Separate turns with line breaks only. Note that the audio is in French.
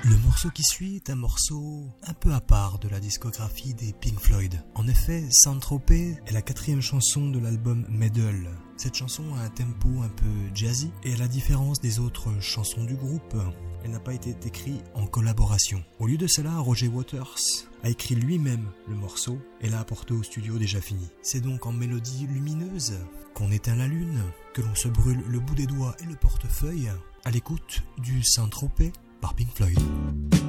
Le morceau qui suit est un morceau un peu à part de la discographie des Pink Floyd. En effet, Saint-Tropez est la 4e chanson de l'album Meddle. Cette chanson a un tempo un peu jazzy et à la différence des autres chansons du groupe, elle n'a pas été écrite en collaboration. Au lieu de cela, Roger Waters a écrit lui-même le morceau et l'a apporté au studio déjà fini. C'est donc en mélodie lumineuse qu'on éteint la lune, que l'on se brûle le bout des doigts et le portefeuille à l'écoute du Saint-Tropez par Pink Floyd.